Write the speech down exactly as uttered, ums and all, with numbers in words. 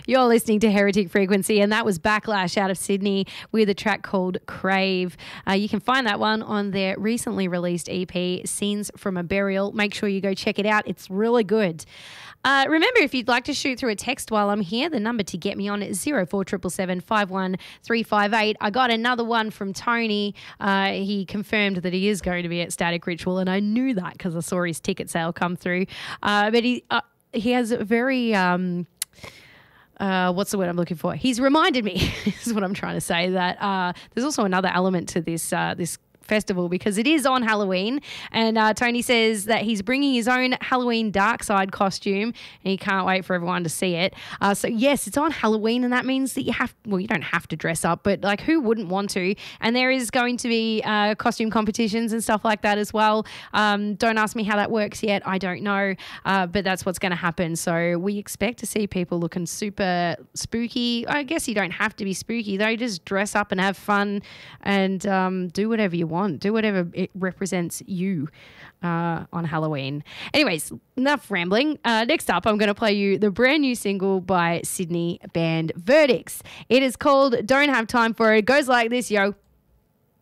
You're listening to Heretic Frequency, and that was Backlash out of Sydney with a track called Crave. Uh, you can find that one on their recently released E P, Scenes from a Burial. Make sure you go check it out. It's really good. Uh, remember, if you'd like to shoot through a text while I'm here, the number to get me on is zero four seven seven, five one three five eight. I got another one from Tony. Uh, he confirmed that he is going to be at Static Ritual, and I knew that because I saw his ticket sale come through. Uh, but he uh, he has a very... Um, Uh, what's the word I'm looking for? He's reminded me, is what I'm trying to say, that uh, there's also another element to this uh, this festival because it is on Halloween, and uh, Tony says that he's bringing his own Halloween dark side costume and he can't wait for everyone to see it. Uh, so yes, it's on Halloween, and that means that you have, well, you don't have to dress up, but like who wouldn't want to? And there is going to be uh, costume competitions and stuff like that as well. Um, don't ask me how that works yet. I don't know, uh, but that's what's going to happen. So we expect to see people looking super spooky. I guess you don't have to be spooky though. Just dress up and have fun and um, do whatever you want. want. Do whatever it represents you uh, on Halloween. Anyways, enough rambling. Uh, next up, I'm going to play you the brand new single by Sydney band Verdicts. It is called Don't Have Time For It. It goes like this, yo.